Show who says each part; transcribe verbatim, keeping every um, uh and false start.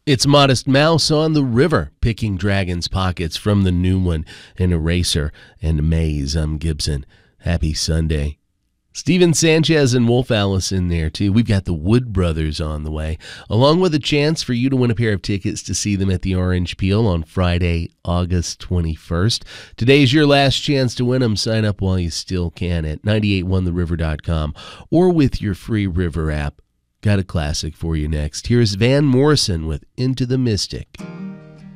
Speaker 1: It's Modest Mouse on the River, picking Dragon's Pockets from the new one, An Eraser and Maze. I'm Gibson. Happy Sunday. Steven Sanchez and Wolf Alice in there, too. We've got the Wood Brothers on the way, along with a chance for you to win a pair of tickets to see them at the Orange Peel on Friday, August twenty-first. Today's your last chance to win them. Sign up while you still can at nine eight one the river dot com or with your free River app. Got a classic for you next. Here's Van Morrison with Into the Mystic.